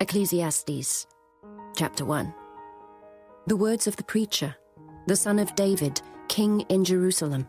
Ecclesiastes, chapter 1. The words of the preacher, the son of David, king in Jerusalem.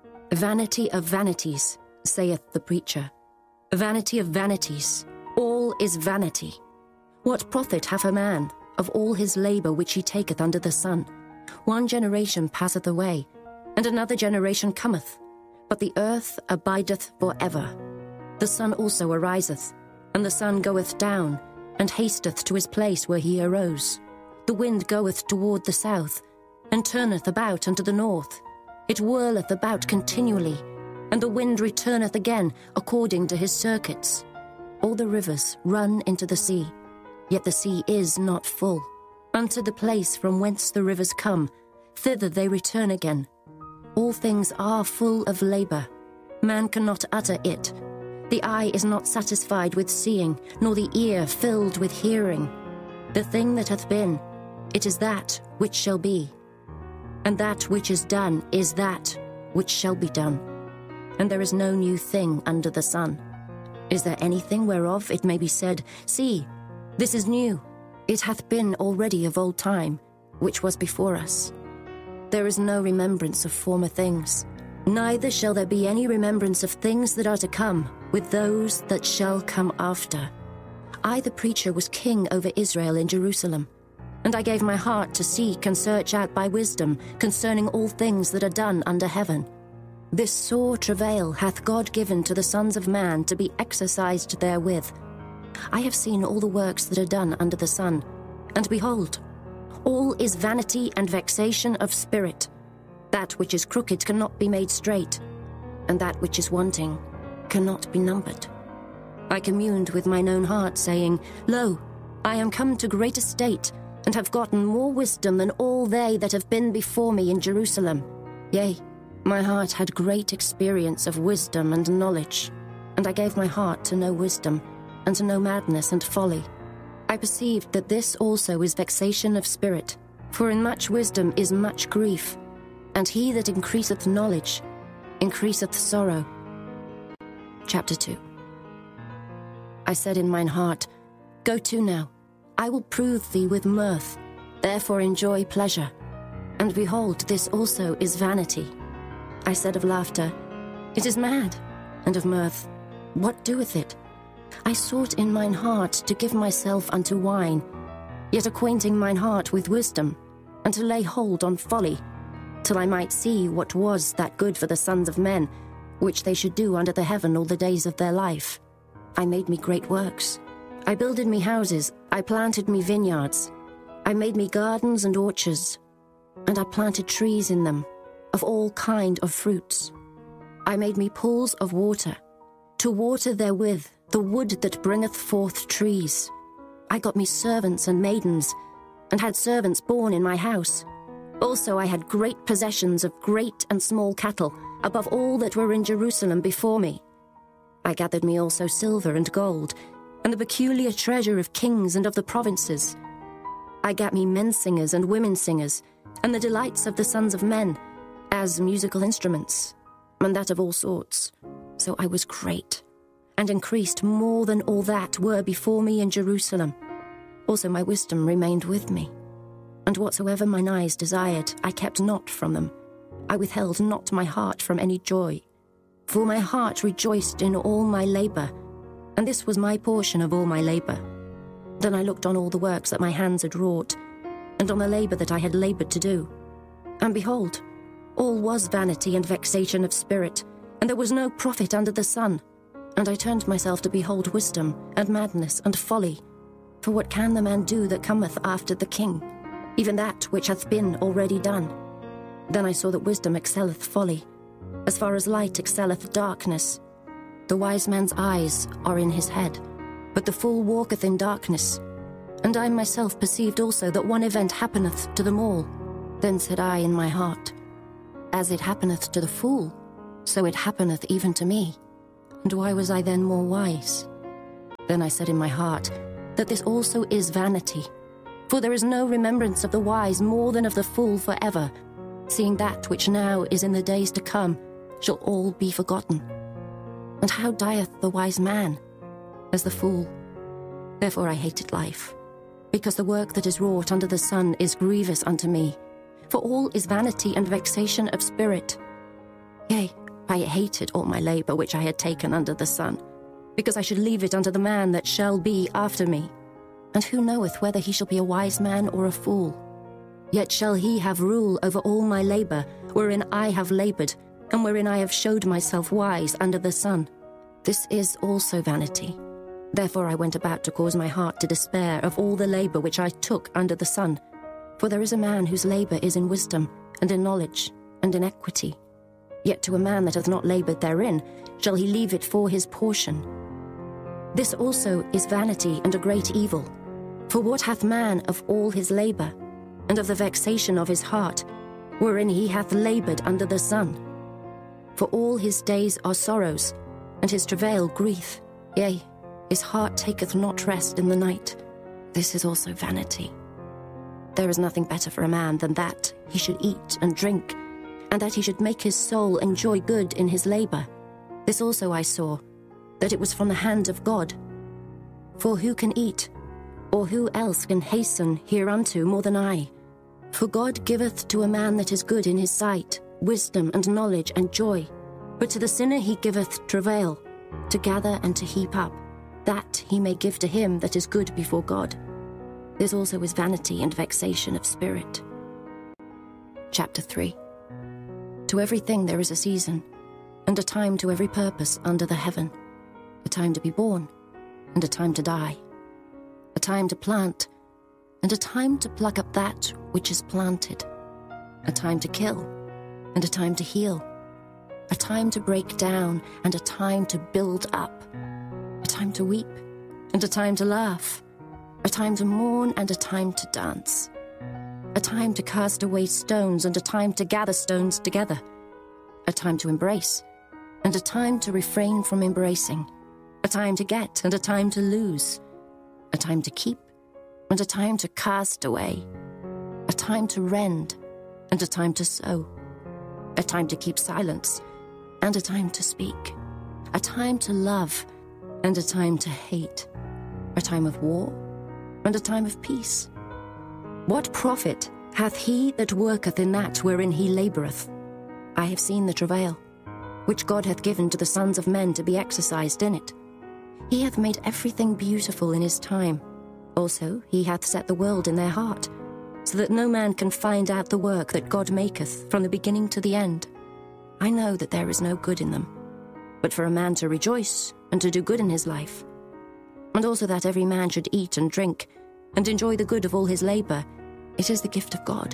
Vanity of vanities, saith the preacher. Vanity of vanities, all is vanity. What profit hath a man of all his labour which he taketh under the sun? One generation passeth away, and another generation cometh, but the earth abideth for ever. The sun also ariseth, and the sun goeth down, and hasteth to his place where he arose. The wind goeth toward the south, and turneth about unto the north. It whirleth about continually, and the wind returneth again according to his circuits. All the rivers run into the sea, yet the sea is not full. Unto the place from whence the rivers come, thither they return again. All things are full of labour. Man cannot utter it. The eye is not satisfied with seeing, nor the ear filled with hearing. The thing that hath been, it is that which shall be. And that which is done is that which shall be done. And there is no new thing under the sun. Is there anything whereof it may be said, See, this is new? It hath been already of old time, which was before us. There is no remembrance of former things, neither shall there be any remembrance of things that are to come with those that shall come after. I, the preacher, was king over Israel in Jerusalem, and I gave my heart to seek and search out by wisdom concerning all things that are done under heaven. This sore travail hath God given to the sons of man to be exercised therewith. I have seen all the works that are done under the sun, and behold, all is vanity and vexation of spirit. That which is crooked cannot be made straight, and that which is wanting cannot be numbered. I communed with mine own heart, saying, Lo, I am come to great estate, and have gotten more wisdom than all they that have been before me in Jerusalem. Yea, my heart had great experience of wisdom and knowledge, and I gave my heart to know wisdom, and to know madness and folly. I perceived that this also is vexation of spirit, for in much wisdom is much grief, and he that increaseth knowledge increaseth sorrow. Chapter 2. I said in mine heart, Go to now, I will prove thee with mirth, therefore enjoy pleasure. And behold, this also is vanity. I said of laughter, It is mad, and of mirth, what doeth it? I sought in mine heart to give myself unto wine, yet acquainting mine heart with wisdom, and to lay hold on folly, till I might see what was that good for the sons of men, which they should do under the heaven all the days of their life. I made me great works. I builded me houses, I planted me vineyards. I made me gardens and orchards, and I planted trees in them, of all kind of fruits. I made me pools of water, to water therewith the wood that bringeth forth trees. I got me servants and maidens, and had servants born in my house. Also I had great possessions of great and small cattle, above all that were in Jerusalem before me. I gathered me also silver and gold, and the peculiar treasure of kings and of the provinces. I gat me men singers and women singers, and the delights of the sons of men, as musical instruments, and that of all sorts. So I was great, and increased more than all that were before me in Jerusalem. Also my wisdom remained with me, and whatsoever mine eyes desired, I kept not from them. I withheld not my heart from any joy, for my heart rejoiced in all my labour, and this was my portion of all my labour. Then I looked on all the works that my hands had wrought, and on the labour that I had laboured to do. And behold, all was vanity and vexation of spirit, and there was no profit under the sun. And I turned myself to behold wisdom, and madness, and folly. For what can the man do that cometh after the king? Even that which hath been already done. Then I saw that wisdom excelleth folly, as far as light excelleth darkness. The wise man's eyes are in his head, but the fool walketh in darkness. And I myself perceived also that one event happeneth to them all. Then said I in my heart, As it happeneth to the fool, so it happeneth even to me. And why was I then more wise? Then I said in my heart, that this also is vanity. For there is no remembrance of the wise more than of the fool forever, seeing that which now is in the days to come shall all be forgotten. And how dieth the wise man? As the fool. Therefore I hated life, because the work that is wrought under the sun is grievous unto me. For all is vanity and vexation of spirit. Yea, I hated all my labour which I had taken under the sun, because I should leave it unto the man that shall be after me. And who knoweth whether he shall be a wise man or a fool? Yet shall he have rule over all my labour, wherein I have laboured, and wherein I have showed myself wise under the sun. This is also vanity. Therefore I went about to cause my heart to despair of all the labour which I took under the sun. For there is a man whose labour is in wisdom, and in knowledge, and in equity. Yet to a man that hath not laboured therein shall he leave it for his portion. This also is vanity and a great evil. For what hath man of all his labour, and of the vexation of his heart, wherein he hath laboured under the sun? For all his days are sorrows, and his travail grief. Yea, his heart taketh not rest in the night. This is also vanity. There is nothing better for a man than that he should eat and drink, and that he should make his soul enjoy good in his labour. This also I saw, that it was from the hand of God. For who can eat, or who else can hasten hereunto more than I? For God giveth to a man that is good in his sight wisdom and knowledge and joy. But to the sinner he giveth travail, to gather and to heap up, that he may give to him that is good before God. This also is vanity and vexation of spirit. Chapter 3. To everything there is a season, and a time to every purpose under the heaven, a time to be born, and a time to die, a time to plant, and a time to pluck up that which is planted, a time to kill, and a time to heal, a time to break down, and a time to build up, a time to weep, and a time to laugh, a time to mourn, and a time to dance, a time to cast away stones, and a time to gather stones together, a time to embrace, and a time to refrain from embracing, a time to get, and a time to lose, a time to keep, and a time to cast away, a time to rend, and a time to sow, a time to keep silence, and a time to speak, a time to love, and a time to hate, a time of war, and a time of peace. What profit hath he that worketh in that wherein he laboureth? I have seen the travail, which God hath given to the sons of men to be exercised in it. He hath made everything beautiful in his time. Also he hath set the world in their heart, so that no man can find out the work that God maketh from the beginning to the end. I know that there is no good in them, but for a man to rejoice and to do good in his life, and also that every man should eat and drink, and enjoy the good of all his labour, it is the gift of God.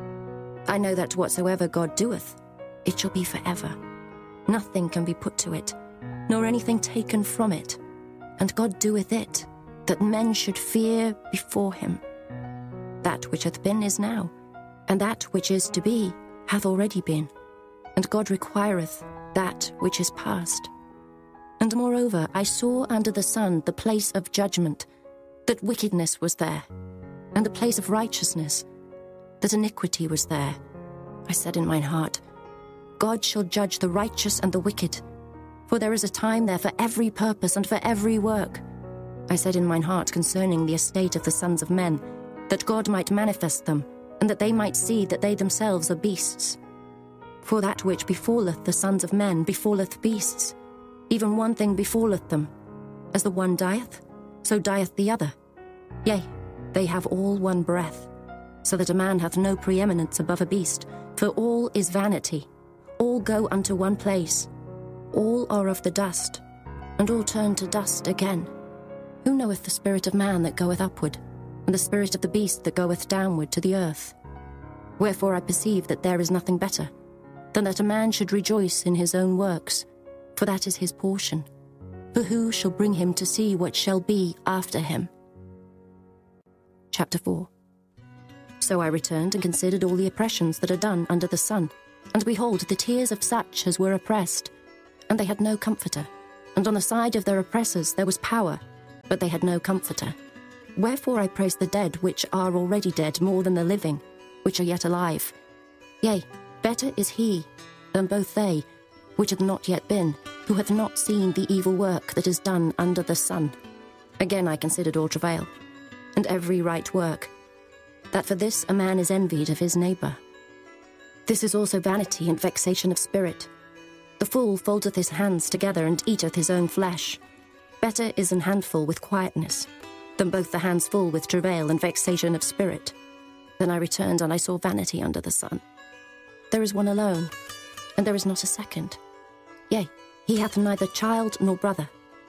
I know that whatsoever God doeth, it shall be forever. Nothing can be put to it, nor anything taken from it. And God doeth it, that men should fear before him. That which hath been is now, and that which is to be hath already been. And God requireth that which is past. And moreover, I saw under the sun the place of judgment, that wickedness was there, and the place of righteousness, that iniquity was there. I said in mine heart, God shall judge the righteous and the wicked, for there is a time there for every purpose and for every work. I said in mine heart concerning the estate of the sons of men, that God might manifest them, and that they might see that they themselves are beasts. For that which befalleth the sons of men befalleth beasts. Even one thing befalleth them. As the one dieth, so dieth the other. Yea, they have all one breath, so that a man hath no preeminence above a beast, for all is vanity. All go unto one place. All are of the dust, and all turn to dust again. Who knoweth the spirit of man that goeth upward, and the spirit of the beast that goeth downward to the earth? Wherefore I perceive that there is nothing better, than that a man should rejoice in his own works, for that is his portion. For who shall bring him to see what shall be after him? Chapter 4. So I returned and considered all the oppressions that are done under the sun, and behold, the tears of such as were oppressed, and they had no comforter. And on the side of their oppressors there was power, but they had no comforter. Wherefore I praise the dead which are already dead more than the living, which are yet alive. Yea, better is he than both they, which have not yet been, who have not seen the evil work that is done under the sun. Again I considered all travail, and every right work, that for this a man is envied of his neighbour. This is also vanity and vexation of spirit. The fool foldeth his hands together and eateth his own flesh. Better is an handful with quietness, than both the hands full with travail and vexation of spirit. Then I returned, and I saw vanity under the sun. There is one alone, and there is not a second. Yea, he hath neither child nor brother.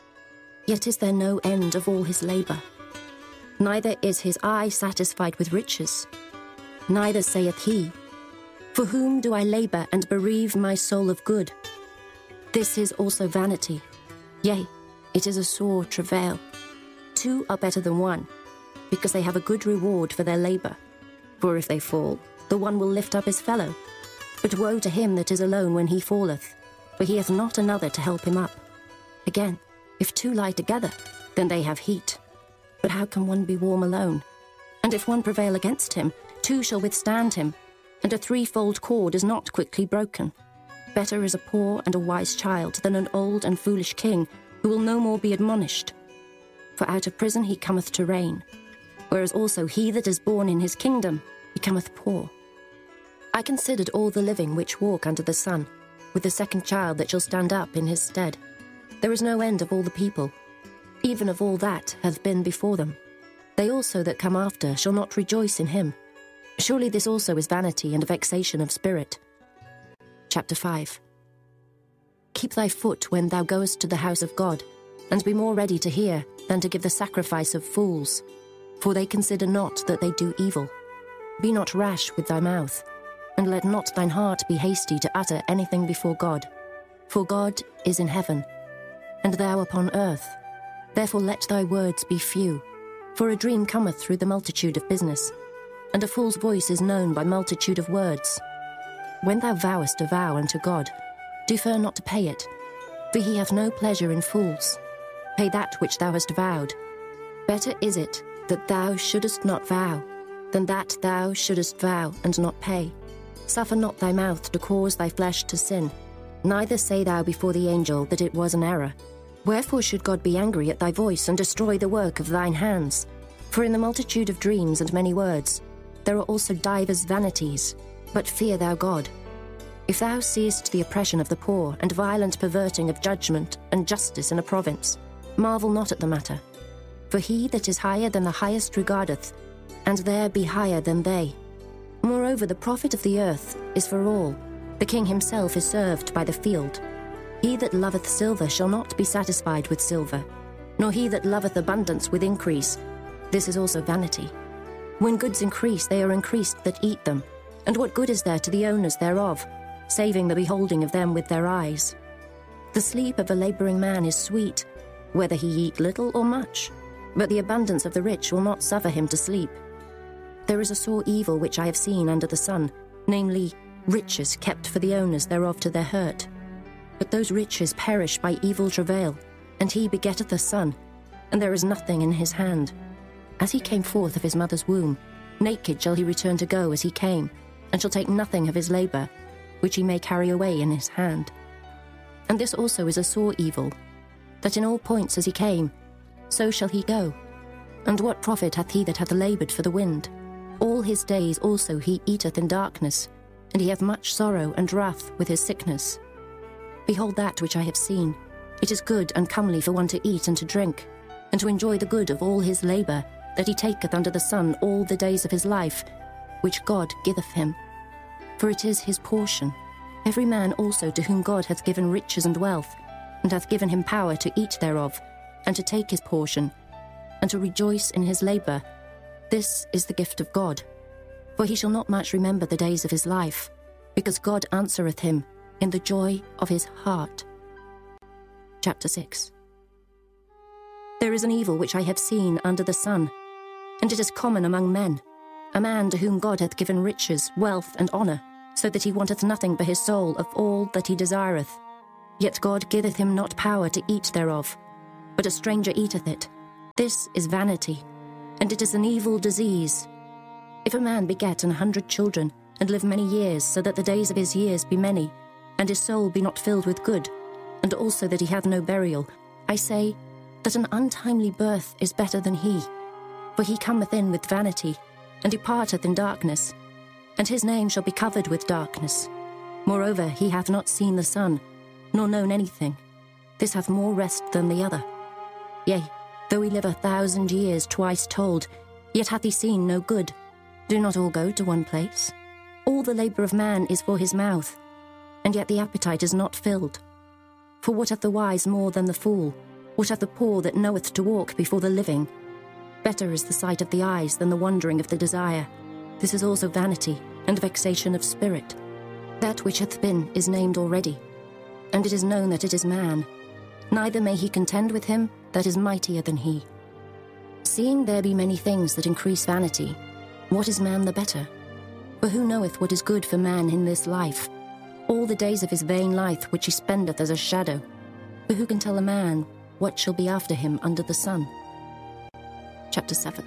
Yet is there no end of all his labour. Neither is his eye satisfied with riches. Neither saith he, For whom do I labour and bereave my soul of good? This is also vanity. Yea, it is a sore travail. Two are better than one, because they have a good reward for their labour. For if they fall, the one will lift up his fellow. But woe to him that is alone when he falleth, for he hath not another to help him up. Again, if two lie together, then they have heat. But how can one be warm alone? And if one prevail against him, two shall withstand him, and a threefold cord is not quickly broken. Better is a poor and a wise child than an old and foolish king, who will no more be admonished. For out of prison he cometh to reign, whereas also he that is born in his kingdom becometh poor. I considered all the living which walk under the sun, with the second child that shall stand up in his stead. There is no end of all the people, even of all that hath been before them. They also that come after shall not rejoice in him. Surely this also is vanity and vexation of spirit. Chapter 5. Keep thy foot when thou goest to the house of God, and be more ready to hear than to give the sacrifice of fools, for they consider not that they do evil. Be not rash with thy mouth, and let not thine heart be hasty to utter anything before God. For God is in heaven, and thou upon earth. Therefore let thy words be few. For a dream cometh through the multitude of business, and a fool's voice is known by multitude of words. When thou vowest a vow unto God, defer not to pay it, for he hath no pleasure in fools. Pay that which thou hast vowed. Better is it that thou shouldest not vow, than that thou shouldest vow and not pay. Suffer not thy mouth to cause thy flesh to sin, neither say thou before the angel that it was an error. Wherefore should God be angry at thy voice, and destroy the work of thine hands? For in the multitude of dreams and many words, there are also divers vanities. But fear thou God. If thou seest the oppression of the poor, and violent perverting of judgment and justice in a province, marvel not at the matter. For he that is higher than the highest regardeth, and there be higher than they. Moreover, the profit of the earth is for all. The king himself is served by the field. He that loveth silver shall not be satisfied with silver, nor he that loveth abundance with increase. This is also vanity. When goods increase, they are increased that eat them. And what good is there to the owners thereof, saving the beholding of them with their eyes? The sleep of a labouring man is sweet, whether he eat little or much, but the abundance of the rich will not suffer him to sleep. There is a sore evil which I have seen under the sun, namely, riches kept for the owners thereof to their hurt. But those riches perish by evil travail, and he begetteth a son, and there is nothing in his hand. As he came forth of his mother's womb, naked shall he return to go as he came, and shall take nothing of his labour, which he may carry away in his hand. And this also is a sore evil, that in all points as he came, so shall he go. And what profit hath he that hath laboured for the wind? All his days also he eateth in darkness, and he hath much sorrow and wrath with his sickness. Behold that which I have seen. It is good and comely for one to eat and to drink, and to enjoy the good of all his labour, that he taketh under the sun all the days of his life, which God giveth him. For it is his portion. Every man also to whom God hath given riches and wealth, and hath given him power to eat thereof, and to take his portion, and to rejoice in his labour. This is the gift of God. For he shall not much remember the days of his life, because God answereth him in the joy of his heart. Chapter 6. There is an evil which I have seen under the sun, and it is common among men, a man to whom God hath given riches, wealth, and honour, so that he wanteth nothing for his soul of all that he desireth. Yet God giveth him not power to eat thereof, but a stranger eateth it. This is vanity, and it is an evil disease. If a man beget 100 children, and live many years, so that the days of his years be many, and his soul be not filled with good, and also that he have no burial, I say, that an untimely birth is better than he. For he cometh in with vanity, and departeth in darkness, and his name shall be covered with darkness. Moreover, he hath not seen the sun, nor known anything. This hath more rest than the other. Yea, though he live 1,000 years twice told, yet hath he seen no good. Do not all go to one place? All the labour of man is for his mouth, and yet the appetite is not filled. For what hath the wise more than the fool? What hath the poor that knoweth to walk before the living? Better is the sight of the eyes than the wandering of the desire. This is also vanity and vexation of spirit. That which hath been is named already, and it is known that it is man. Neither may he contend with him that is mightier than he. Seeing there be many things that increase vanity, what is man the better? For who knoweth what is good for man in this life? All the days of his vain life which he spendeth as a shadow. For who can tell a man what shall be after him under the sun? Chapter 7.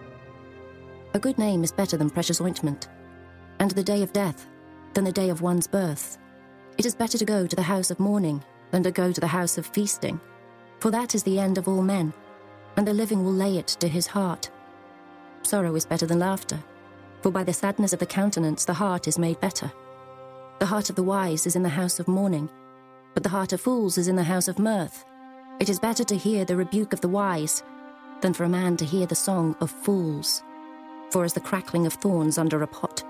A good name is better than precious ointment, and the day of death than the day of one's birth. It is better to go to the house of mourning than to go to the house of feasting, for that is the end of all men, and the living will lay it to his heart. Sorrow is better than laughter, for by the sadness of the countenance the heart is made better. The heart of the wise is in the house of mourning, but the heart of fools is in the house of mirth. It is better to hear the rebuke of the wise than for a man to hear the song of fools. For as the crackling of thorns under a pot,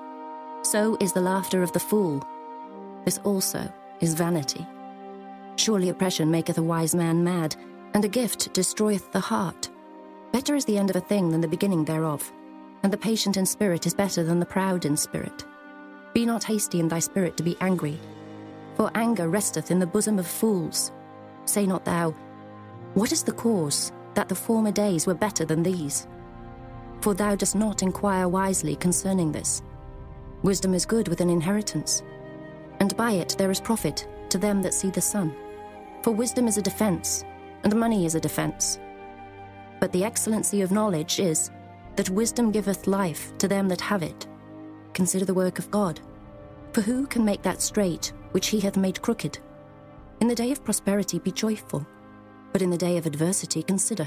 so is the laughter of the fool. This also is vanity. Surely oppression maketh a wise man mad, and a gift destroyeth the heart. Better is the end of a thing than the beginning thereof, and the patient in spirit is better than the proud in spirit. Be not hasty in thy spirit to be angry, for anger resteth in the bosom of fools. Say not thou, what is the cause that the former days were better than these? For thou dost not inquire wisely concerning this. Wisdom is good with an inheritance, and by it there is profit to them that see the sun. For wisdom is a defence, and money is a defence. But the excellency of knowledge is, that wisdom giveth life to them that have it. Consider the work of God. For who can make that straight which he hath made crooked? In the day of prosperity be joyful, but in the day of adversity consider.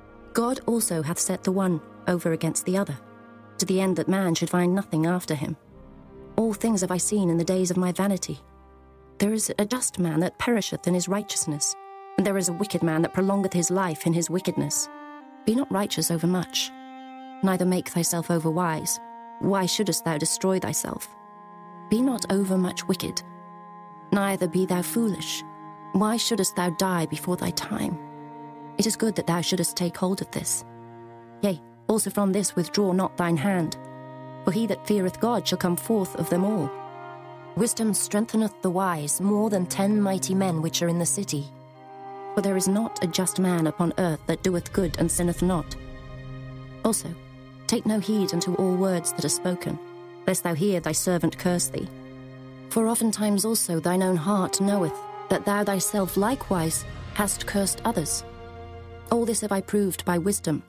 God also hath set the one over against the other, to the end that man should find nothing after him. All things have I seen in the days of my vanity. There is a just man that perisheth in his righteousness, and there is a wicked man that prolongeth his life in his wickedness. Be not righteous over much, neither make thyself over wise. Why shouldest thou destroy thyself? Be not over much wicked, neither be thou foolish. Why shouldest thou die before thy time? It is good that thou shouldest take hold of this. Yea, also from this withdraw not thine hand, for he that feareth God shall come forth of them all. Wisdom strengtheneth the wise more than 10 mighty men which are in the city. For there is not a just man upon earth that doeth good and sinneth not. Also, take no heed unto all words that are spoken, lest thou hear thy servant curse thee. For oftentimes also thine own heart knoweth that thou thyself likewise hast cursed others. All this have I proved by wisdom.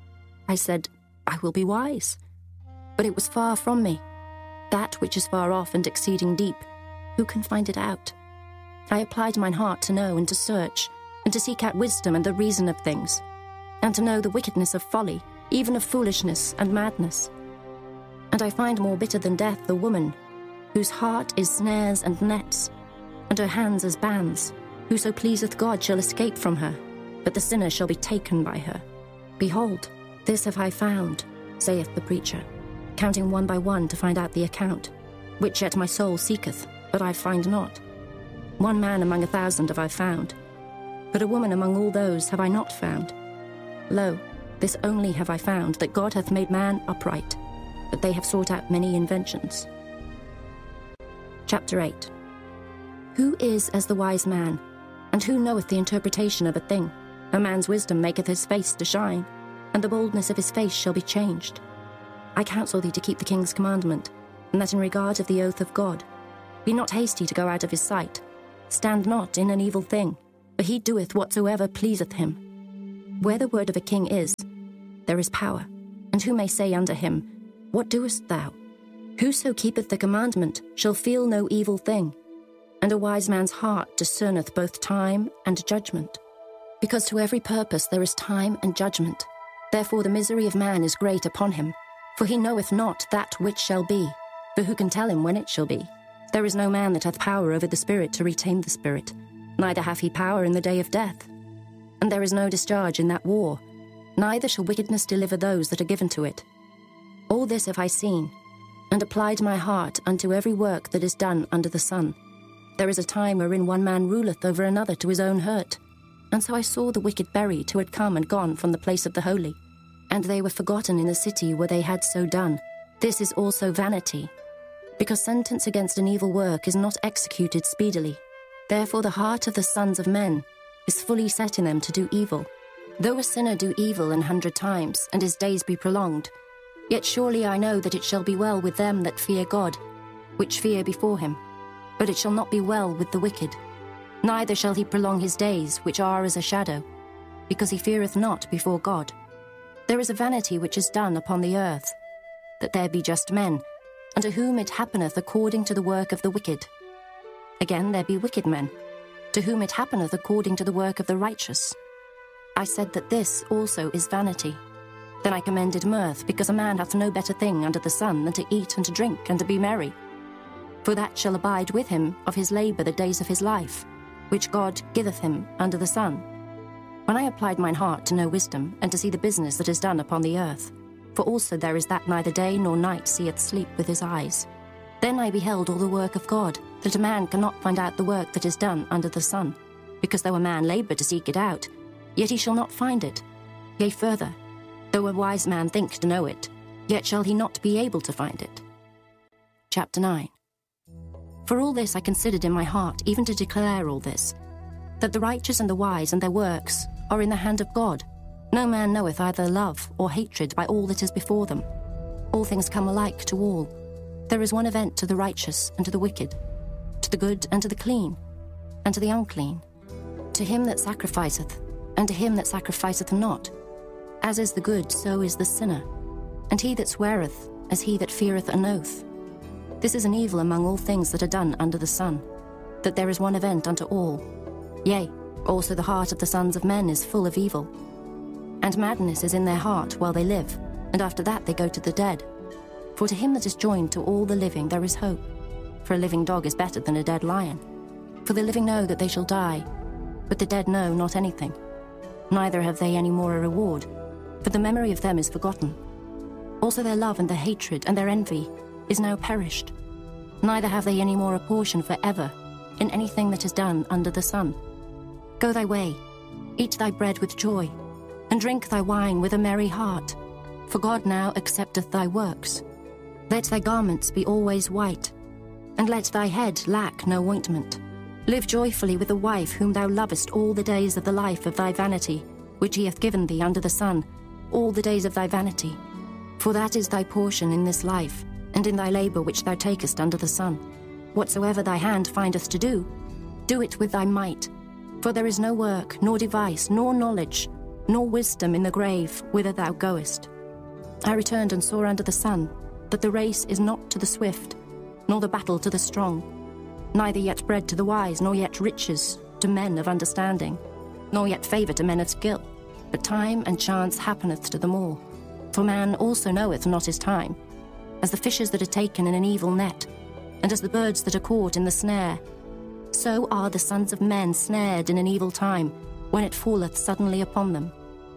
I said, I will be wise. But it was far from me. That which is far off and exceeding deep, who can find it out? I applied mine heart to know and to search, and to seek out wisdom and the reason of things, and to know the wickedness of folly, even of foolishness and madness. And I find more bitter than death the woman, whose heart is snares and nets, and her hands as bands. Whoso pleaseth God shall escape from her, but the sinner shall be taken by her. Behold, this have I found, saith the preacher, counting one by one to find out the account, which yet my soul seeketh, but I find not. One man among 1,000 have I found, but a woman among all those have I not found. Lo, this only have I found, that God hath made man upright, but they have sought out many inventions. Chapter 8. Who is as the wise man, and who knoweth the interpretation of a thing? A man's wisdom maketh his face to shine, and the boldness of his face shall be changed. I counsel thee to keep the king's commandment, and that in regard of the oath of God. Be not hasty to go out of his sight. Stand not in an evil thing, for he doeth whatsoever pleaseth him. Where the word of a king is, there is power. And who may say unto him, What doest thou? Whoso keepeth the commandment shall feel no evil thing, and a wise man's heart discerneth both time and judgment. Because to every purpose there is time and judgment. Therefore the misery of man is great upon him, for he knoweth not that which shall be, for who can tell him when it shall be? There is no man that hath power over the spirit to retame the spirit, neither hath he power in the day of death. And there is no discharge in that war, neither shall wickedness deliver those that are given to it. All this have I seen, and applied my heart unto every work that is done under the sun. There is a time wherein one man ruleth over another to his own hurt. And so I saw the wicked buried who had come and gone from the place of the holy, and they were forgotten in the city where they had so done. This is also vanity, because sentence against an evil work is not executed speedily. Therefore the heart of the sons of men is fully set in them to do evil. Though a sinner do evil 100 times, and his days be prolonged, yet surely I know that it shall be well with them that fear God, which fear before him. But it shall not be well with the wicked, neither shall he prolong his days, which are as a shadow, because he feareth not before God. There is a vanity which is done upon the earth, that there be just men, unto whom it happeneth according to the work of the wicked. Again there be wicked men, to whom it happeneth according to the work of the righteous. I said that this also is vanity. Then I commended mirth, because a man hath no better thing under the sun than to eat and to drink and to be merry. For that shall abide with him of his labour the days of his life, which God giveth him under the sun. When I applied mine heart to know wisdom, and to see the business that is done upon the earth, for also there is that neither day nor night seeth sleep with his eyes, then I beheld all the work of God, that a man cannot find out the work that is done under the sun, because though a man labour to seek it out, yet he shall not find it. Yea, further, though a wise man think to know it, yet shall he not be able to find it. Chapter 9. For all this I considered in my heart, even to declare all this, that the righteous and the wise and their works are in the hand of God. No man knoweth either love or hatred by all that is before them. All things come alike to all. There is one event to the righteous and to the wicked, to the good and to the clean, and to the unclean, to him that sacrificeth, and to him that sacrificeth not. As is the good, so is the sinner, and he that sweareth, as he that feareth an oath. This is an evil among all things that are done under the sun, that there is one event unto all. Yea, also the heart of the sons of men is full of evil. And madness is in their heart while they live, and after that they go to the dead. For to him that is joined to all the living there is hope. For a living dog is better than a dead lion. For the living know that they shall die, but the dead know not anything. Neither have they any more a reward, for the memory of them is forgotten. Also their love and their hatred and their envy is now perished. Neither have they any more a portion for ever in anything that is done under the sun. Go thy way, eat thy bread with joy, and drink thy wine with a merry heart, for God now accepteth thy works. Let thy garments be always white, and let thy head lack no ointment. Live joyfully with the wife whom thou lovest all the days of the life of thy vanity, which he hath given thee under the sun, all the days of thy vanity. For that is thy portion in this life, and in thy labour which thou takest under the sun. Whatsoever thy hand findeth to do, do it with thy might. For there is no work, nor device, nor knowledge, nor wisdom in the grave whither thou goest. I returned and saw under the sun that the race is not to the swift, nor the battle to the strong, neither yet bread to the wise, nor yet riches to men of understanding, nor yet favour to men of skill, but time and chance happeneth to them all. For man also knoweth not his time, as the fishes that are taken in an evil net, and as the birds that are caught in the snare. So are the sons of men snared in an evil time, when it falleth suddenly upon them.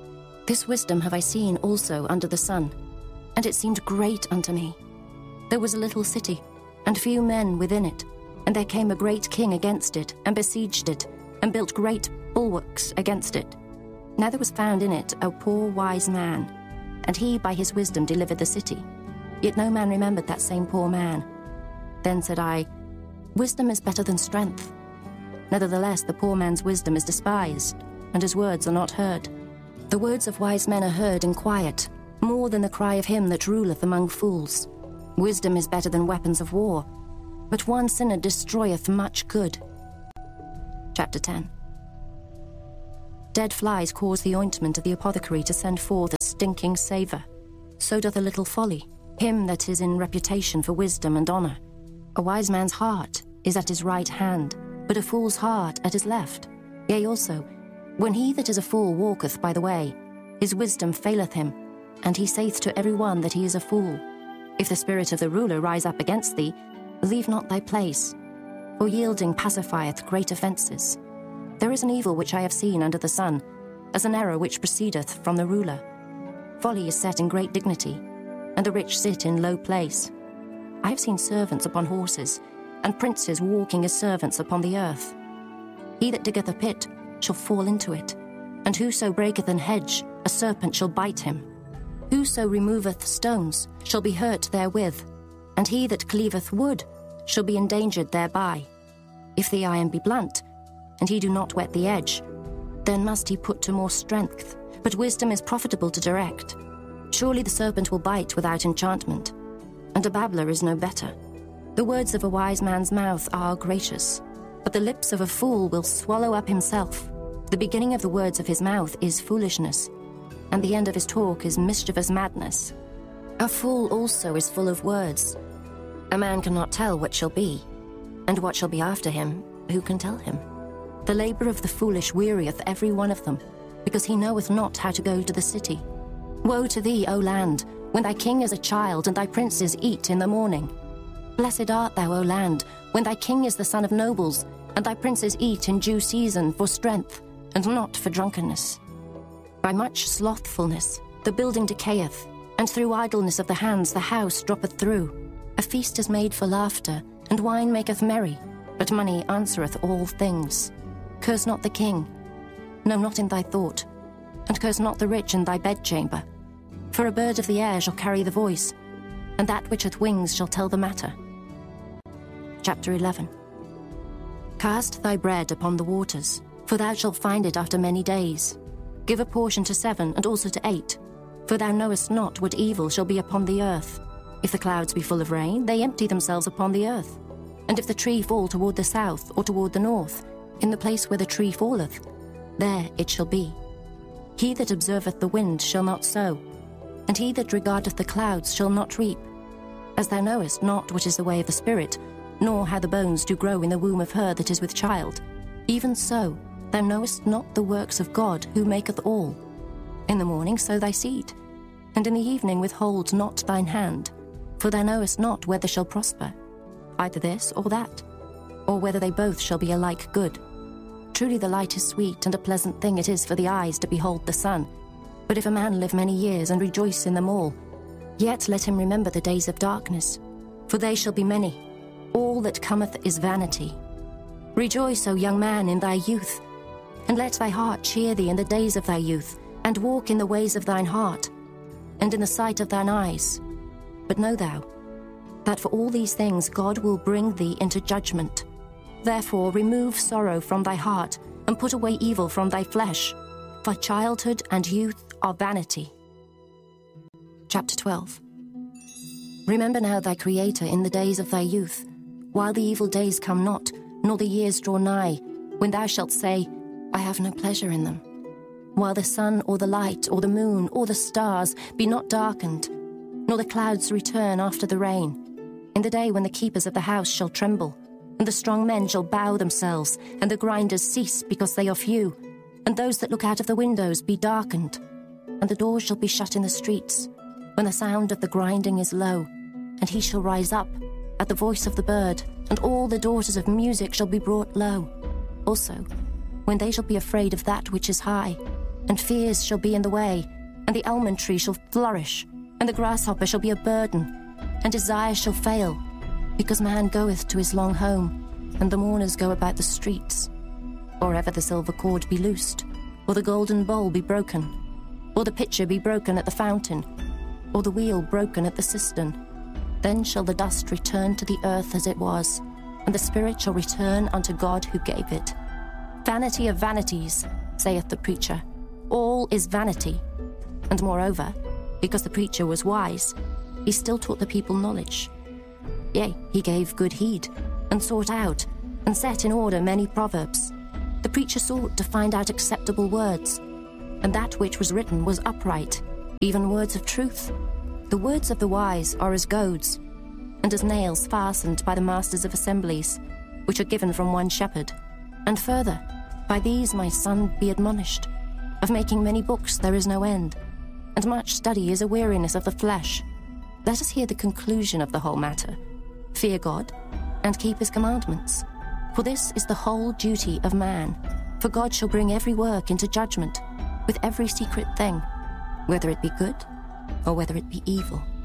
This wisdom have I seen also under the sun, and it seemed great unto me. There was a little city, and few men within it, and there came a great king against it, and besieged it, and built great bulwarks against it. Now there was found in it a poor wise man, and he by his wisdom delivered the city. Yet no man remembered that same poor man. Then said I, Wisdom is better than strength. Nevertheless the poor man's wisdom is despised, and his words are not heard. The words of wise men are heard in quiet, more than the cry of him that ruleth among fools. Wisdom is better than weapons of war, but one sinner destroyeth much good. Chapter 10. Dead flies cause the ointment of the apothecary to send forth a stinking savour. So doth a little folly, him that is in reputation for wisdom and honour. A wise man's heart is at his right hand, but a fool's heart at his left. Yea, also, When he that is a fool walketh by the way, his wisdom faileth him, and he saith to every one that he is a fool. If the spirit of the ruler rise up against thee, leave not thy place, for yielding pacifieth great offences. There is an evil which I have seen under the sun, as an error which proceedeth from the ruler. Folly is set in great dignity, and the rich sit in low place. I have seen servants upon horses, and princes walking as servants upon the earth. He that diggeth a pit shall fall into it, and whoso breaketh an hedge, a serpent shall bite him. Whoso removeth stones shall be hurt therewith, and he that cleaveth wood shall be endangered thereby. If the iron be blunt, and he do not whet the edge, then must he put to more strength, but wisdom is profitable to direct. Surely the serpent will bite without enchantment, and a babbler is no better. The words of a wise man's mouth are gracious, but the lips of a fool will swallow up himself. The beginning of the words of his mouth is foolishness, and the end of his talk is mischievous madness. A fool also is full of words. A man cannot tell what shall be, and what shall be after him, who can tell him? The labour of the foolish wearieth every one of them, because he knoweth not how to go to the city. Woe to thee, O land, when thy king is a child, and thy princes eat in the morning. Blessed art thou, O land, when thy king is the son of nobles, and thy princes eat in due season for strength, and not for drunkenness. By much slothfulness the building decayeth, and through idleness of the hands the house droppeth through. A feast is made for laughter, and wine maketh merry, but money answereth all things. Curse not the king, no, not in thy thought, and curse not the rich in thy bedchamber. For a bird of the air shall carry the voice, and that which hath wings shall tell the matter. Chapter 11. Cast thy bread upon the waters, for thou shalt find it after many days. Give a portion to 7, and also to 8, for thou knowest not what evil shall be upon the earth. If the clouds be full of rain, they empty themselves upon the earth. And if the tree fall toward the south, or toward the north, in the place where the tree falleth, there it shall be. He that observeth the wind shall not sow, and he that regardeth the clouds shall not reap. As thou knowest not what is the way of the Spirit, nor how the bones do grow in the womb of her that is with child, even so thou knowest not the works of God, who maketh all. In the morning sow thy seed, and in the evening withhold not thine hand, for thou knowest not whether shall prosper, either this or that, or whether they both shall be alike good. Truly the light is sweet, and a pleasant thing it is for the eyes to behold the sun. But if a man live many years, and rejoice in them all, yet let him remember the days of darkness, for they shall be many. All that cometh is vanity. Rejoice, O young man, in thy youth, and let thy heart cheer thee in the days of thy youth, and walk in the ways of thine heart, and in the sight of thine eyes. But know thou, that for all these things God will bring thee into judgment. Therefore remove sorrow from thy heart, and put away evil from thy flesh, for childhood and youth are vanity. Chapter 12. Remember now thy Creator in the days of thy youth, while the evil days come not, nor the years draw nigh, when thou shalt say, I have no pleasure in them. While the sun or the light or the moon or the stars be not darkened, nor the clouds return after the rain, in the day when the keepers of the house shall tremble, and the strong men shall bow themselves, and the grinders cease because they are few, and those that look out of the windows be darkened, and the doors shall be shut in the streets, when the sound of the grinding is low, and he shall rise up at the voice of the bird, and all the daughters of music shall be brought low. Also, when they shall be afraid of that which is high, and fears shall be in the way, and the almond tree shall flourish, and the grasshopper shall be a burden, and desire shall fail, because man goeth to his long home, and the mourners go about the streets. Or ever the silver cord be loosed, or the golden bowl be broken, or the pitcher be broken at the fountain, or the wheel broken at the cistern, then shall the dust return to the earth as it was, and the spirit shall return unto God who gave it. Vanity of vanities, saith the preacher, all is vanity. And moreover, because the preacher was wise, he still taught the people knowledge. Yea, he gave good heed, and sought out, and set in order many proverbs. The preacher sought to find out acceptable words, and that which was written was upright, even words of truth. The words of the wise are as goads, and as nails fastened by the masters of assemblies, which are given from one shepherd. And further, By these, my son, be admonished. Of making many books there is no end, and much study is a weariness of the flesh. Let us hear the conclusion of the whole matter. Fear God, and keep his commandments. For this is the whole duty of man. For God shall bring every work into judgment, with every secret thing, whether it be good or whether it be evil.